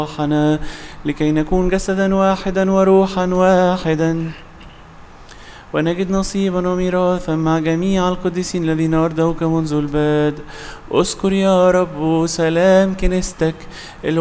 روحنا لكي نكون جسدا واحدا وروحا واحدا ونجد نصيبا وميراثا مع جميع القديسين الذين أرضوك منذ البدء. اذكر يا رب سلام كنيستك